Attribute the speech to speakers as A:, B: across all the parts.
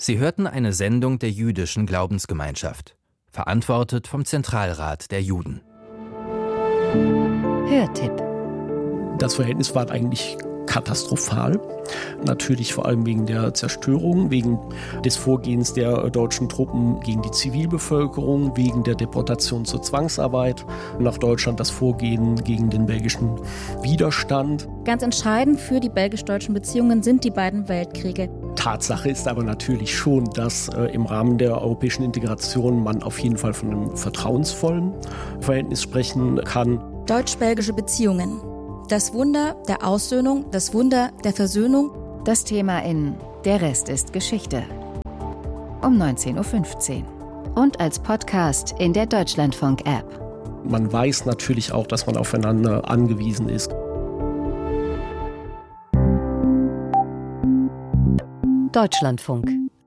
A: Sie hörten eine Sendung der Jüdischen Glaubensgemeinschaft, verantwortet vom Zentralrat der Juden.
B: Hörtipp.
C: Das Verhältnis war eigentlich katastrophal. Natürlich vor allem wegen der Zerstörung, wegen des Vorgehens der deutschen Truppen gegen die Zivilbevölkerung, wegen der Deportation zur Zwangsarbeit nach Deutschland, das Vorgehen gegen den belgischen Widerstand.
D: Ganz entscheidend für die belgisch-deutschen Beziehungen sind die beiden Weltkriege.
C: Tatsache ist aber natürlich schon, dass im Rahmen der europäischen Integration man auf jeden Fall von einem vertrauensvollen Verhältnis sprechen kann.
D: Deutsch-belgische Beziehungen. Das Wunder der Aussöhnung, das Wunder der Versöhnung.
B: Das Thema in Der Rest ist Geschichte. Um 19.15 Uhr. Und als Podcast in der Deutschlandfunk-App.
C: Man weiß natürlich auch, dass man aufeinander angewiesen ist.
B: Deutschlandfunk.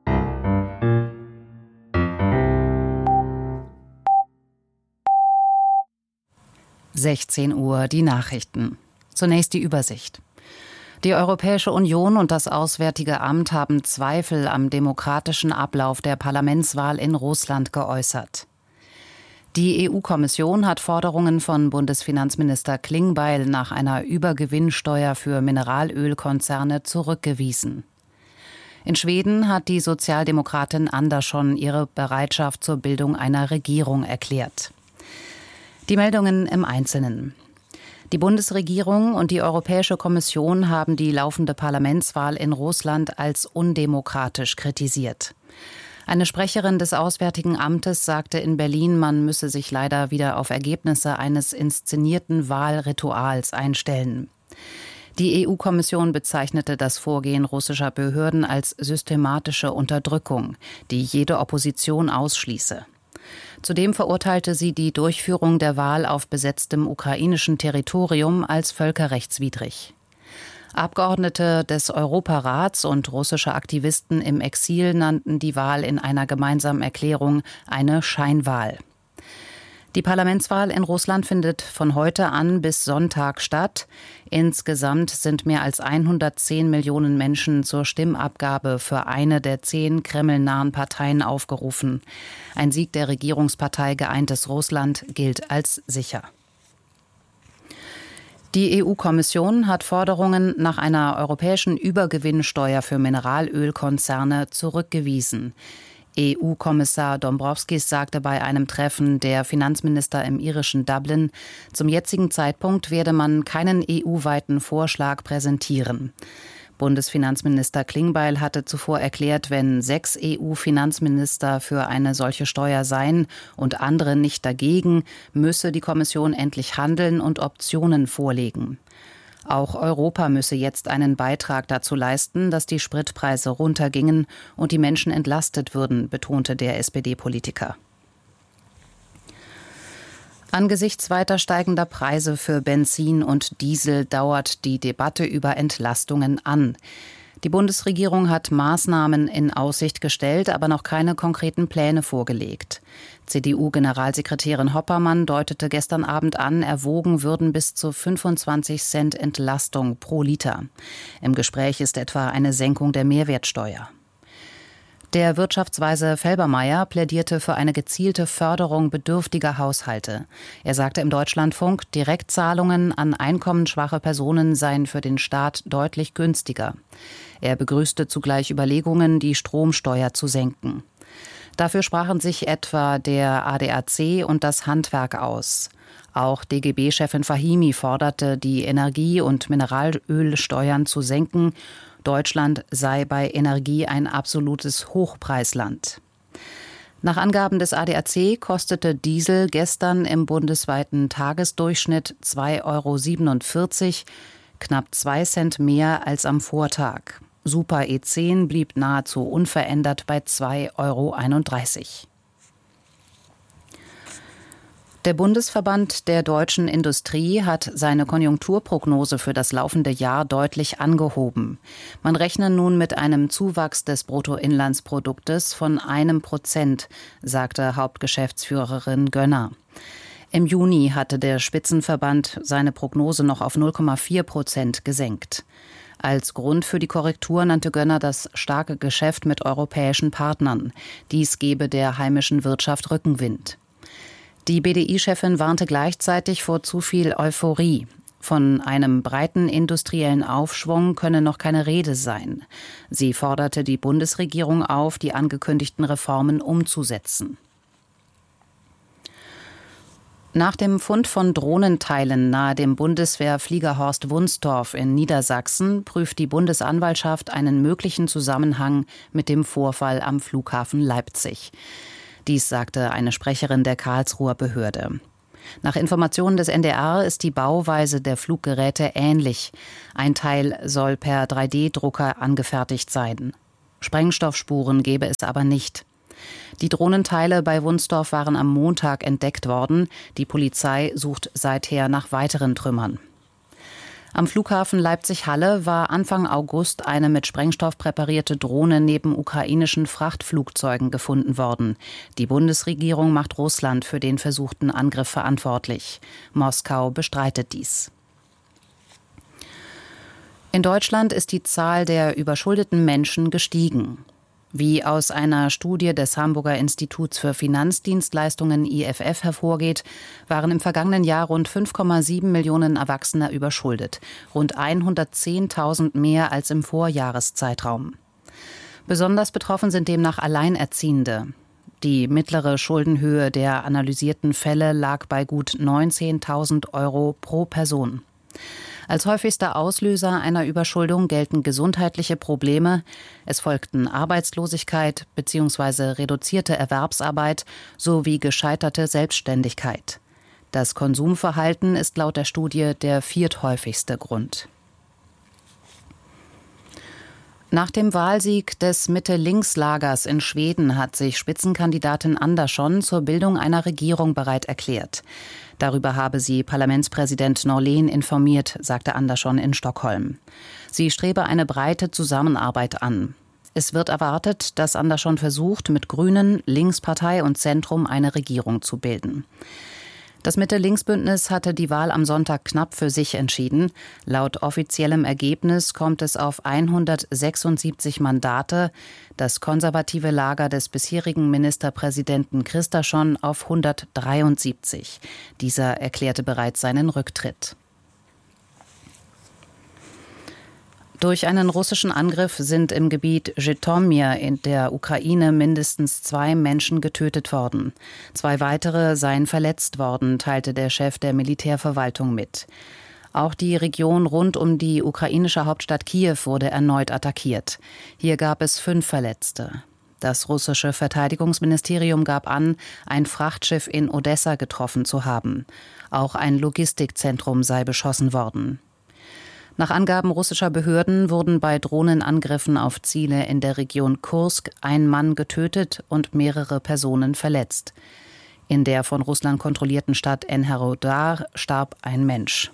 B: (16 Uhr) die Nachrichten. Zunächst die Übersicht. Die Europäische Union und das Auswärtige Amt haben Zweifel am demokratischen Ablauf der Parlamentswahl in Russland geäußert. Die EU-Kommission hat Forderungen von Bundesfinanzminister Klingbeil nach einer Übergewinnsteuer für Mineralölkonzerne zurückgewiesen. In Schweden hat die Sozialdemokratin Andersson ihre Bereitschaft zur Bildung einer Regierung erklärt. Die Meldungen im Einzelnen. Die Bundesregierung und die Europäische Kommission haben die laufende Parlamentswahl in Russland als undemokratisch kritisiert. Eine Sprecherin des Auswärtigen Amtes sagte in Berlin, man müsse sich leider wieder auf Ergebnisse eines inszenierten Wahlrituals einstellen. Die EU-Kommission bezeichnete das Vorgehen russischer Behörden als systematische Unterdrückung, die jede Opposition ausschließe. Zudem verurteilte sie die Durchführung der Wahl auf besetztem ukrainischen Territorium als völkerrechtswidrig. Abgeordnete des Europarats und russische Aktivisten im Exil nannten die Wahl in einer gemeinsamen Erklärung eine Scheinwahl. Die Parlamentswahl in Russland findet von heute an bis Sonntag statt. Insgesamt sind mehr als 110 Millionen Menschen zur Stimmabgabe für eine der 10 kremlnahen Parteien aufgerufen. Ein Sieg der Regierungspartei Geeintes Russland gilt als sicher. Die EU-Kommission hat Forderungen nach einer europäischen Übergewinnsteuer für Mineralölkonzerne zurückgewiesen. EU-Kommissar Dombrovskis sagte bei einem Treffen der Finanzminister im irischen Dublin, zum jetzigen Zeitpunkt werde man keinen EU-weiten Vorschlag präsentieren. Bundesfinanzminister Klingbeil hatte zuvor erklärt, wenn 6 EU-Finanzminister für eine solche Steuer seien und andere nicht dagegen, müsse die Kommission endlich handeln und Optionen vorlegen. Auch Europa müsse jetzt einen Beitrag dazu leisten, dass die Spritpreise runtergingen und die Menschen entlastet würden, betonte der SPD-Politiker. Angesichts weiter steigender Preise für Benzin und Diesel dauert die Debatte über Entlastungen an. Die Bundesregierung hat Maßnahmen in Aussicht gestellt, aber noch keine konkreten Pläne vorgelegt. CDU-Generalsekretärin Hoppermann deutete gestern Abend an, erwogen würden bis zu 25 Cent Entlastung pro Liter. Im Gespräch ist etwa eine Senkung der Mehrwertsteuer. Der Wirtschaftsweise Felbermayr plädierte für eine gezielte Förderung bedürftiger Haushalte. Er sagte im Deutschlandfunk, Direktzahlungen an einkommensschwache Personen seien für den Staat deutlich günstiger. Er begrüßte zugleich Überlegungen, die Stromsteuer zu senken. Dafür sprachen sich etwa der ADAC und das Handwerk aus. Auch DGB-Chefin Fahimi forderte, die Energie- und Mineralölsteuern zu senken. Deutschland sei bei Energie ein absolutes Hochpreisland. Nach Angaben des ADAC kostete Diesel gestern im bundesweiten Tagesdurchschnitt 2,47 €, knapp 2 Cent mehr als am Vortag. Super E10 blieb nahezu unverändert bei 2,31 €. Der Bundesverband der deutschen Industrie hat seine Konjunkturprognose für das laufende Jahr deutlich angehoben. Man rechne nun mit einem Zuwachs des Bruttoinlandsproduktes von 1%, sagte Hauptgeschäftsführerin Gönner. Im Juni hatte der Spitzenverband seine Prognose noch auf 0,4% gesenkt. Als Grund für die Korrektur nannte Gönner das starke Geschäft mit europäischen Partnern. Dies gebe der heimischen Wirtschaft Rückenwind. Die BDI-Chefin warnte gleichzeitig vor zu viel Euphorie. Von einem breiten industriellen Aufschwung könne noch keine Rede sein. Sie forderte die Bundesregierung auf, die angekündigten Reformen umzusetzen. Nach dem Fund von Drohnenteilen nahe dem Bundeswehrfliegerhorst Wunstorf in Niedersachsen prüft die Bundesanwaltschaft einen möglichen Zusammenhang mit dem Vorfall am Flughafen Leipzig. Dies sagte eine Sprecherin der Karlsruher Behörde. Nach Informationen des NDR ist die Bauweise der Fluggeräte ähnlich. Ein Teil soll per 3D-Drucker angefertigt sein. Sprengstoffspuren gebe es aber nicht. Die Drohnenteile bei Wunstorf waren am Montag entdeckt worden. Die Polizei sucht seither nach weiteren Trümmern. Am Flughafen Leipzig-Halle war Anfang August eine mit Sprengstoff präparierte Drohne neben ukrainischen Frachtflugzeugen gefunden worden. Die Bundesregierung macht Russland für den versuchten Angriff verantwortlich. Moskau bestreitet dies. In Deutschland ist die Zahl der überschuldeten Menschen gestiegen. Wie aus einer Studie des Hamburger Instituts für Finanzdienstleistungen IFF hervorgeht, waren im vergangenen Jahr rund 5,7 Millionen Erwachsene überschuldet, rund 110.000 mehr als im Vorjahreszeitraum. Besonders betroffen sind demnach Alleinerziehende. Die mittlere Schuldenhöhe der analysierten Fälle lag bei gut 19.000 € pro Person. Als häufigster Auslöser einer Überschuldung gelten gesundheitliche Probleme. Es folgten Arbeitslosigkeit bzw. reduzierte Erwerbsarbeit sowie gescheiterte Selbstständigkeit. Das Konsumverhalten ist laut der Studie der vierthäufigste Grund. Nach dem Wahlsieg des Mitte-Links-Lagers in Schweden hat sich Spitzenkandidatin Andersson zur Bildung einer Regierung bereit erklärt. Darüber habe sie Parlamentspräsident Norlén informiert, sagte Andersson in Stockholm. Sie strebe eine breite Zusammenarbeit an. Es wird erwartet, dass Andersson versucht, mit Grünen, Linkspartei und Zentrum eine Regierung zu bilden. Das Mitte-Links-Bündnis hatte die Wahl am Sonntag knapp für sich entschieden. Laut offiziellem Ergebnis kommt es auf 176 Mandate, das konservative Lager des bisherigen Ministerpräsidenten Kristersson auf 173. Dieser erklärte bereits seinen Rücktritt. Durch einen russischen Angriff sind im Gebiet Zhytomyr in der Ukraine mindestens 2 Menschen getötet worden. 2 weitere seien verletzt worden, teilte der Chef der Militärverwaltung mit. Auch die Region rund um die ukrainische Hauptstadt Kiew wurde erneut attackiert. Hier gab es 5 Verletzte. Das russische Verteidigungsministerium gab an, ein Frachtschiff in Odessa getroffen zu haben. Auch ein Logistikzentrum sei beschossen worden. Nach Angaben russischer Behörden wurden bei Drohnenangriffen auf Ziele in der Region Kursk ein Mann getötet und mehrere Personen verletzt. In der von Russland kontrollierten Stadt Enherodar starb ein Mensch.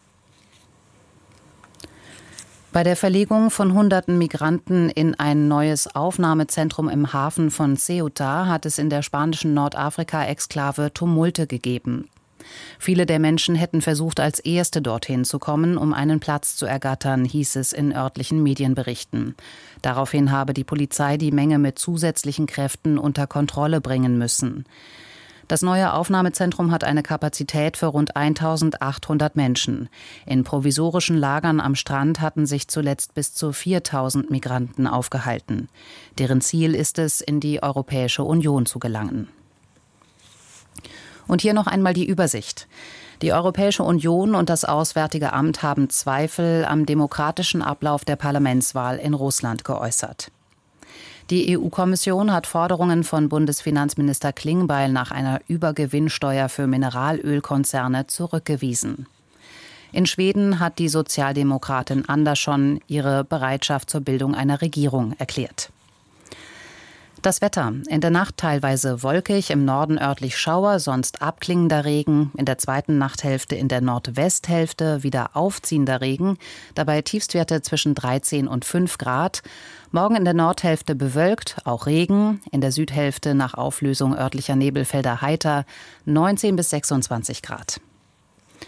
B: Bei der Verlegung von Hunderten Migranten in ein neues Aufnahmezentrum im Hafen von Ceuta hat es in der spanischen Nordafrika-Exklave Tumulte gegeben. Viele der Menschen hätten versucht, als Erste dorthin zu kommen, um einen Platz zu ergattern, hieß es in örtlichen Medienberichten. Daraufhin habe die Polizei die Menge mit zusätzlichen Kräften unter Kontrolle bringen müssen. Das neue Aufnahmezentrum hat eine Kapazität für rund 1.800 Menschen. In provisorischen Lagern am Strand hatten sich zuletzt bis zu 4.000 Migranten aufgehalten. Deren Ziel ist es, in die Europäische Union zu gelangen. Und hier noch einmal die Übersicht. Die Europäische Union und das Auswärtige Amt haben Zweifel am demokratischen Ablauf der Parlamentswahl in Russland geäußert. Die EU-Kommission hat Forderungen von Bundesfinanzminister Klingbeil nach einer Übergewinnsteuer für Mineralölkonzerne zurückgewiesen. In Schweden hat die Sozialdemokratin Andersson ihre Bereitschaft zur Bildung einer Regierung erklärt. Das Wetter. In der Nacht teilweise wolkig, im Norden örtlich Schauer, sonst abklingender Regen. In der zweiten Nachthälfte in der Nordwesthälfte wieder aufziehender Regen. Dabei Tiefstwerte zwischen 13 und 5 Grad. Morgen in der Nordhälfte bewölkt, auch Regen. In der Südhälfte nach Auflösung örtlicher Nebelfelder heiter 19 bis 26 Grad.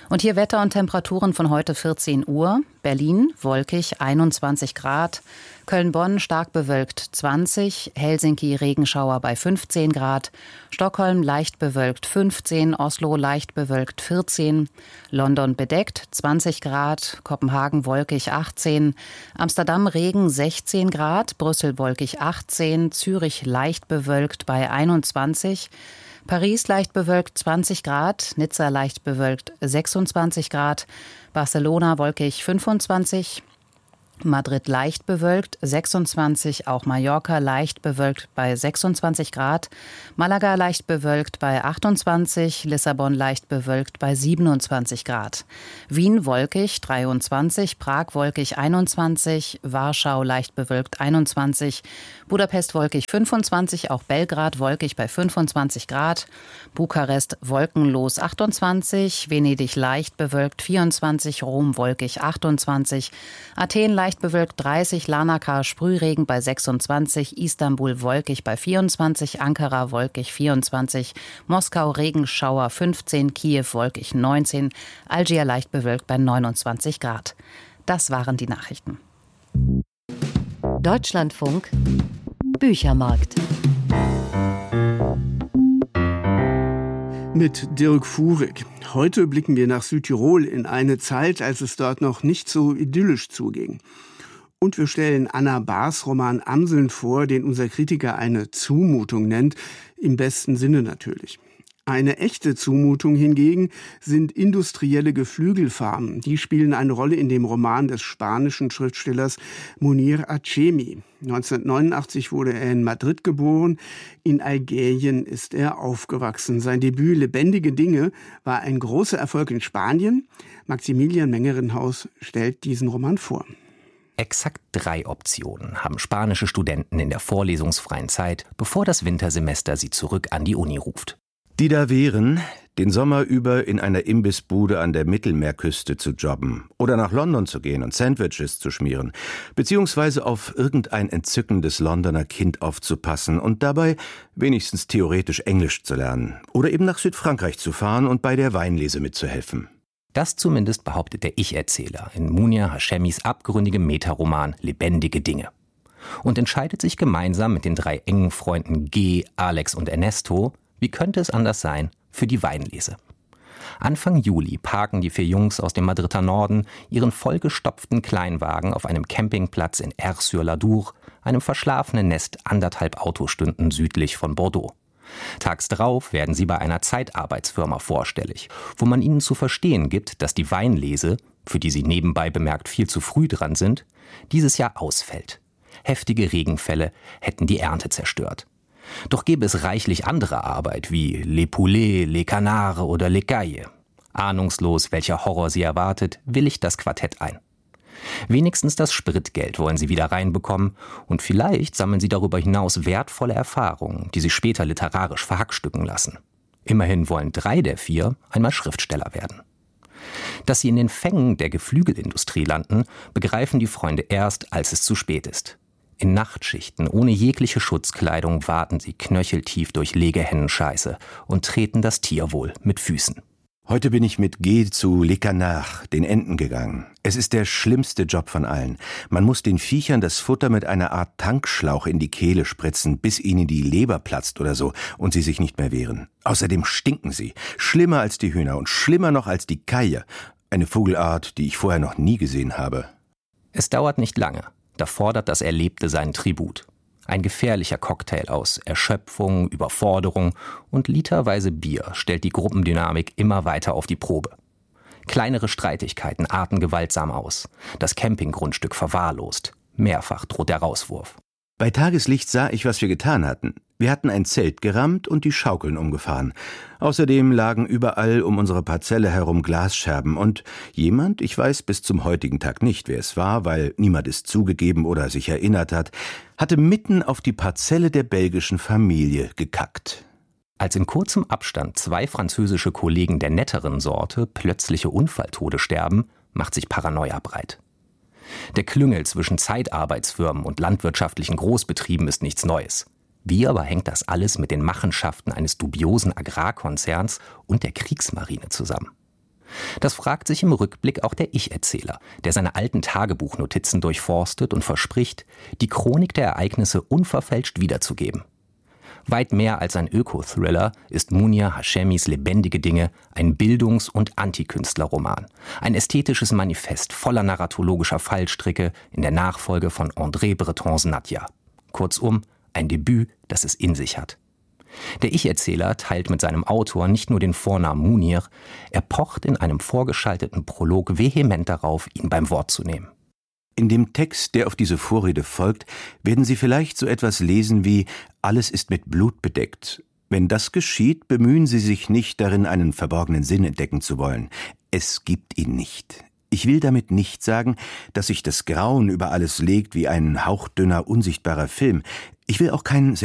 B: Und hier Wetter und Temperaturen von heute 14 Uhr. Berlin wolkig 21 Grad, Köln-Bonn stark bewölkt 20, Helsinki Regenschauer bei 15 Grad, Stockholm leicht bewölkt 15, Oslo leicht bewölkt 14, London bedeckt 20 Grad, Kopenhagen wolkig 18, Amsterdam Regen 16 Grad, Brüssel wolkig 18, Zürich leicht bewölkt bei 21, Paris leicht bewölkt 20 Grad, Nizza leicht bewölkt 26 Grad, Barcelona wolkig 25, Madrid leicht bewölkt 26, auch Mallorca leicht bewölkt bei 26 Grad, Malaga leicht bewölkt bei 28, Lissabon leicht bewölkt bei 27 Grad, Wien wolkig 23, Prag wolkig 21, Warschau leicht bewölkt 21, Budapest wolkig 25, auch Belgrad wolkig bei 25 Grad, Bukarest wolkenlos 28, Venedig leicht bewölkt 24, Rom wolkig 28, Athen leicht bewölkt 30, Larnaca Sprühregen bei 26, Istanbul wolkig bei 24, Ankara wolkig 24, Moskau Regenschauer 15, Kiew wolkig 19, Algier leicht bewölkt bei 29 Grad. Das waren die Nachrichten.
E: Deutschlandfunk Büchermarkt.
F: Mit Dirk Fuhrig. Heute blicken wir nach Südtirol in eine Zeit, als es dort noch nicht so idyllisch zuging. Und wir stellen Anna Bahrs Roman Amseln vor, den unser Kritiker eine Zumutung nennt, im besten Sinne natürlich. Eine echte Zumutung hingegen sind industrielle Geflügelfarmen. Die spielen eine Rolle in dem Roman des spanischen Schriftstellers Munir Achemi. 1989 wurde er in Madrid geboren. In Algerien ist er aufgewachsen. Sein Debüt Lebendige Dinge war ein großer Erfolg in Spanien. Maximilian Mengerenhaus stellt diesen Roman vor.
G: Exakt 3 Optionen haben spanische Studenten in der vorlesungsfreien Zeit, bevor das Wintersemester sie zurück an die Uni ruft.
H: Die da wären, den Sommer über in einer Imbissbude an der Mittelmeerküste zu jobben oder nach London zu gehen und Sandwiches zu schmieren, beziehungsweise auf irgendein entzückendes Londoner Kind aufzupassen und dabei wenigstens theoretisch Englisch zu lernen oder eben nach Südfrankreich zu fahren und bei der Weinlese mitzuhelfen.
G: Das zumindest behauptet der Ich-Erzähler in Munir Achemis abgründigem Metaroman Lebendige Dinge. Und entscheidet sich gemeinsam mit den 3 engen Freunden G, Alex und Ernesto, wie könnte es anders sein, für die Weinlese. Anfang Juli parken die 4 Jungs aus dem Madrider Norden ihren vollgestopften Kleinwagen auf einem Campingplatz in Aire-sur-l'Adour, einem verschlafenen Nest 1,5 Autostunden südlich von Bordeaux. Tags drauf werden sie bei einer Zeitarbeitsfirma vorstellig, wo man ihnen zu verstehen gibt, dass die Weinlese, für die sie nebenbei bemerkt viel zu früh dran sind, dieses Jahr ausfällt. Heftige Regenfälle hätten die Ernte zerstört. Doch gäbe es reichlich andere Arbeit wie Les Poulets, Les Canards oder Les Cailles. Ahnungslos, welcher Horror sie erwartet, willigt das Quartett ein. Wenigstens das Spritgeld wollen sie wieder reinbekommen und vielleicht sammeln sie darüber hinaus wertvolle Erfahrungen, die sie später literarisch verhackstücken lassen. Immerhin wollen 3 der 4 einmal Schriftsteller werden. Dass sie in den Fängen der Geflügelindustrie landen, begreifen die Freunde erst, als es zu spät ist. In Nachtschichten, ohne jegliche Schutzkleidung, waten sie knöcheltief durch Legehennenscheiße und treten das Tierwohl mit Füßen.
H: Heute bin ich mit G zu Les Canards, den Enten, gegangen. Es ist der schlimmste Job von allen. Man muss den Viechern das Futter mit einer Art Tankschlauch in die Kehle spritzen, bis ihnen die Leber platzt oder so und sie sich nicht mehr wehren. Außerdem stinken sie. Schlimmer als die Hühner und schlimmer noch als die Caille. Eine Vogelart, die ich vorher noch nie gesehen habe.
G: Es dauert nicht lange. Da fordert das Erlebte seinen Tribut. Ein gefährlicher Cocktail aus Erschöpfung, Überforderung und literweise Bier stellt die Gruppendynamik immer weiter auf die Probe. Kleinere Streitigkeiten arten gewaltsam aus. Das Campinggrundstück verwahrlost. Mehrfach droht der Rauswurf.
H: Bei Tageslicht sah ich, was wir getan hatten. Wir hatten ein Zelt gerammt und die Schaukeln umgefahren. Außerdem lagen überall um unsere Parzelle herum Glasscherben und jemand, ich weiß bis zum heutigen Tag nicht, wer es war, weil niemand es zugegeben oder sich erinnert hat, hatte mitten auf die Parzelle der belgischen Familie gekackt.
G: Als in kurzem Abstand 2 französische Kollegen der netteren Sorte plötzliche Unfalltode sterben, macht sich Paranoia breit. Der Klüngel zwischen Zeitarbeitsfirmen und landwirtschaftlichen Großbetrieben ist nichts Neues. Wie aber hängt das alles mit den Machenschaften eines dubiosen Agrarkonzerns und der Kriegsmarine zusammen? Das fragt sich im Rückblick auch der Ich-Erzähler, der seine alten Tagebuchnotizen durchforstet und verspricht, die Chronik der Ereignisse unverfälscht wiederzugeben. Weit mehr als ein Öko-Thriller ist Munir Hashemis Lebendige Dinge ein Bildungs- und Antikünstlerroman. Ein ästhetisches Manifest voller narratologischer Fallstricke in der Nachfolge von André Bretons Nadja. Kurzum, ein Debüt, das es in sich hat. Der Ich-Erzähler teilt mit seinem Autor nicht nur den Vornamen Munir, er pocht in einem vorgeschalteten Prolog vehement darauf, ihn beim Wort zu nehmen.
H: In dem Text, der auf diese Vorrede folgt, werden Sie vielleicht so etwas lesen wie »Alles ist mit Blut bedeckt«. Wenn das geschieht, bemühen Sie sich nicht, darin einen verborgenen Sinn entdecken zu wollen. Es gibt ihn nicht. Ich will damit nicht sagen, dass sich das Grauen über alles legt wie ein hauchdünner, unsichtbarer Film. Ich will auch kein